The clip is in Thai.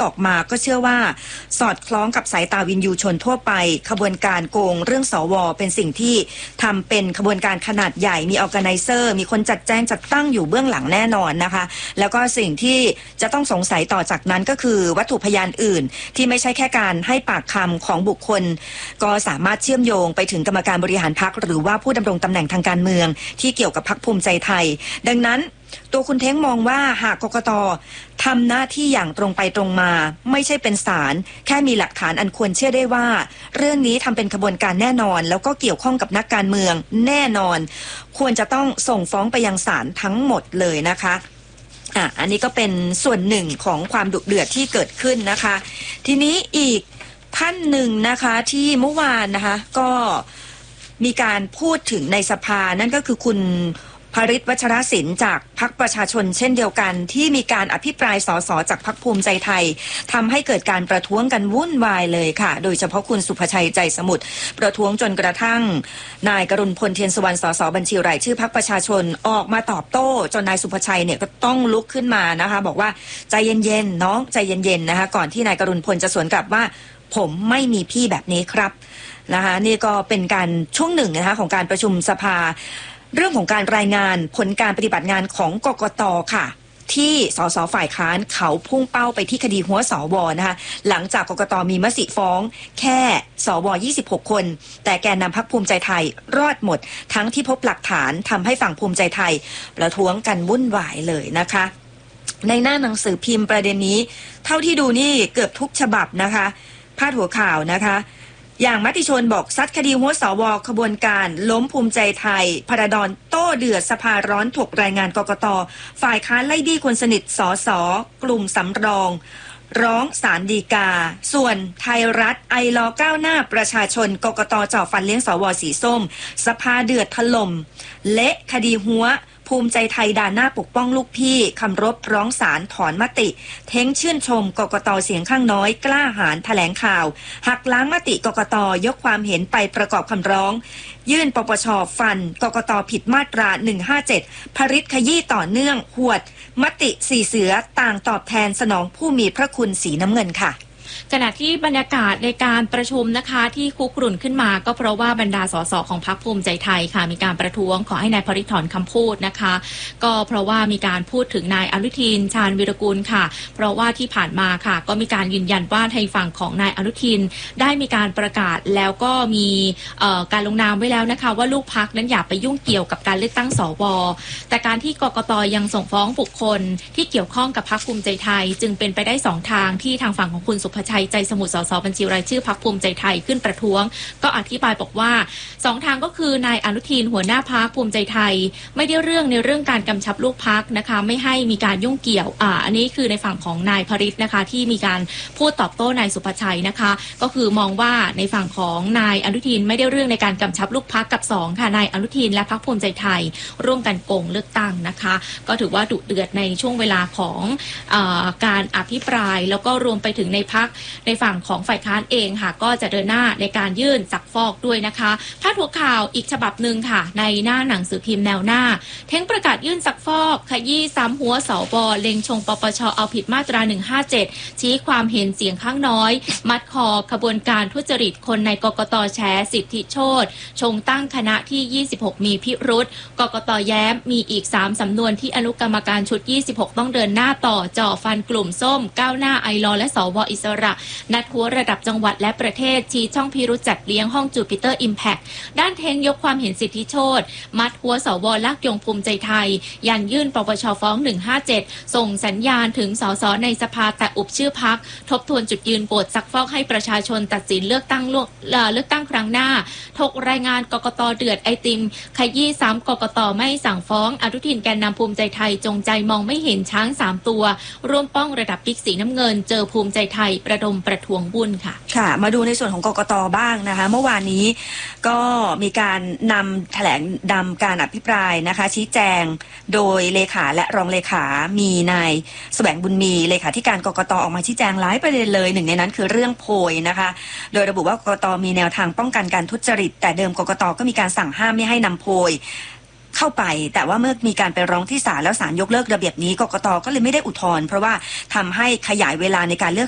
ออกมาก็เชื่อว่าสอดคล้องกับสายตาวินยูชนทั่วไปขบวนการโกงเรื่องสวเป็นสิ่งที่ทำเป็นขบวนการขนาดใหญ่มีออร์แกไนเซอร์มีคนจัดแจงจัดตั้งอยู่เบื้องหลังแน่นอนนะคะแล้วก็สิ่งที่จะต้องสงสัยต่อจากนั้นก็คือวัตถุพยานอื่นที่ไม่ใช่แค่การให้ปากคำของบุคคลก็สามารถเชื่อมโยงไปถึงกรรมการบริหารพรรคหรือว่าผู้ดำรงตำแหน่งทางการเมืองที่เกี่ยวกับพรรคภูมิใจไทยดังนั้นตัวคุณเท้งมองว่าหากกกต.ทำหน้าที่อย่างตรงไปตรงมาไม่ใช่เป็นศาลแค่มีหลักฐานอันควรเชื่อได้ว่าเรื่องนี้ทำเป็นขบวนการแน่นอนแล้วก็เกี่ยวข้องกับนักการเมืองแน่นอนควรจะต้องส่งฟ้องไปยังศาลทั้งหมดเลยนะคะอันนี้ก็เป็นส่วนหนึ่งของความดุเดือดที่เกิดขึ้นนะคะทีนี้อีกท่านหนึ่งนะคะที่เมื่อวานนะคะก็มีการพูดถึงในสภานั่นก็คือคุณภริษฐ์ วัชรศิลป์จากพรรคประชาชนเช่นเดียวกันที่มีการอภิปรายสสจากพรรคภูมิใจไทยทำให้เกิดการประท้วงกันวุ่นวายเลยค่ะโดยเฉพาะคุณสุภชัยใจสมุทรประท้วงจนกระทั่งนายกรุณพลเทียนสุวรรณสสบัญชีรายชื่อพรรคประชาชนออกมาตอบโต้จนนายสุภชัยเนี่ยก็ต้องลุกขึ้นมานะคะบอกว่าใจเย็นๆน้องใจเย็นๆนะคะก่อนที่นายกรุณพลจะสวนกลับว่าผมไม่มีพี่แบบนี้ครับนะคะนี่ก็เป็นการช่วงหนึ่งนะคะของการประชุมสภาเรื่องของการรายงานผลการปฏิบัติงานของกกต.ค่ะที่สสฝ่ายค้านเขาพุ่งเป้าไปที่คดีหัวสวนะคะหลังจากกกต.มีมติฟ้องแค่สว26คนแต่แกนนำพรรคภูมิใจไทยรอดหมดทั้งที่พบหลักฐานทำให้ฝั่งภูมิใจไทยประท้วงกันวุ่นวายเลยนะคะในหน้าหนังสือพิมพ์ประเด็นนี้เท่าที่ดูนี่เกือบทุกฉบับนะคะพาดหัวข่าวนะคะอย่างมติชนบอกซัดคดีหัวสวขบวนการล้มภูมิใจไทยพระดอนโต้เดือดสภาร้อนถกรายงานกกต.ฝ่ายค้านไล่บี้คนสนิทสสกลุ่มสำรองร้องศาลฎีกาส่วนไทยรัฐไอลอก้าวหน้าประชาชนกกต.จ่อฟันเลี้ยงสวสีส้มสภาเดือดถล่มเละคดีหัวภูมิใจไทยด่าหน้าปกป้องลูกพี่คำรบร้องศาลถอนมติเท้งชื่นชมกกต.เสียงข้างน้อยกล้าหาญแถลงข่าวหักล้างมติกกต.ยกความเห็นไปประกอบคำร้องยื่นปปช.ฟันกกต.ผิดมาตรา157ภริษฐ์ขยี้ต่อเนื่องหวดมติสี่เสือต่างตอบแทนสนองผู้มีพระคุณสีน้ำเงินค่ะขณะที่บรรยากาศในการประชุมนะคะที่คุกรุ่นขึ้นมาก็เพราะว่าบรรดาสสของพรรคภูมิใจไทยค่ะมีการประท้วงขอให้นายภริษฐ์ถอนคำพูดนะคะก็เพราะว่ามีการพูดถึงนายอนุทินชาญวีรกุลค่ะเพราะว่าที่ผ่านมาค่ะก็มีการยืนยันว่าทางฝั่งของนายอนุทินได้มีการประกาศแล้วก็มีการลงนามไว้แล้วนะคะว่าลูกพรรคนั้นอย่าไปยุ่งเกี่ยวกับการเลือกตั้งสวแต่การที่กกต.ยังส่งฟ้องบุคคลที่เกี่ยวข้องกับพรรคภูมิใจไทยจึงเป็นไปได้2ทางที่ทางฝั่งของคุณสุภชัยใจสมุทรสสบัญชีรายชื่อพรรคภูมิใจไทยขึ้นประท้วงก็อธิบายบอกว่า2ทางก็คือนายอนุทินหัวหน้าพรรคภูมิใจไทยไม่ได้เรื่องในเรื่องการกำชับลูกพรรคนะคะไม่ให้มีการยุ่งเกี่ยวอันนี้คือในฝั่งของนายภริษฐ์นะคะที่มีการพูดตอบโต้นายสุภชัยนะคะก็คือมองว่าในฝั่งของนายอนุทินไม่ได้เรื่องในการกำชับลูกพรรคกับ2ค่ะนายอนุทินและพรรคภูมิใจไทยร่วมกันโกงเลือกตั้งนะคะก็ถือว่าดุเดือดในช่วงเวลาของการอภิปรายแล้วก็รวมไปถึงในพรรคในฝั่งของฝ่ายค้านเองค่ะก็จะเดินหน้าในการยื่นซักฟอกด้วยนะคะพาดหัวข่าวอีกฉบับหนึ่งค่ะในหน้าหนังสือพิมพ์แนวหน้าเท้งประกาศยื่นซักฟอกขยี้ซ้ำหัวสวเล็งชงปปชเอาผิดมาตรา157ชี้ความเห็นเสียงข้างน้อยมัดคอขบวนการทุจริตคนในกกตแฉสิทธิโชติชงตั้งคณะที่26มีพิรุธกกตแย้มมีอีก3สำนวนที่อนุกรรมการชุด26ต้องเดินหน้าต่อจ่อฟันกลุ่มส้มก้าวหน้าไอลอและสวอิสระนัดหัวระดับจังหวัดและประเทศชี้ช่องพิรุธจัดเลี้ยงห้องจูปิเตอร์อิมแพคด้านเท้งยกความเห็นสิทธิโชติมัดหัวสวลากยงภูมิใจไทยยันยื่นปปชฟ้อง157ส่งสัญญาณถึงสสในสภาแต่อุบชื่อพรรคทบทวนจุดยืนโปรดซักฟอกให้ประชาชนตัดสินเลือกตั้งครั้งหน้าถกรายงานกกตเดือดไอติมขยี้ซ้ำกกตไม่สั่งฟ้องอนุทินแกนนำภูมิใจไทยจงใจมองไม่เห็นช้าง3ตัวร่วมป้องระดับบิ๊กสีน้ำเงินเจอภูมิใจไทยประดมประท้วงวุ่นค่ะมาดูในส่วนของกกต.บ้างนะคะเมื่อวานนี้ก็มีการนำแถลงนำการอภิปรายนะคะชี้แจงโดยเลขาและรองเลขามีนายแสวงบุญมีเลขาธิการกกต.ออกมาชี้แจงหลายประเด็นเลยหนึ่งในนั้นคือเรื่องโพยนะคะโดยระบุว่ากกต.มีแนวทางป้องกันการทุจริตแต่เดิมกกต.ก็มีการสั่งห้ามไม่ให้นำโพยเข้าไปแต่ว่าเมื่อมีการไปร้องที่ศาลแล้วศาลยกเลิกระเบียบนี้กกต.ก็เลยไม่ได้อุทธรณ์เพราะว่าทำให้ขยายเวลาในการเลือก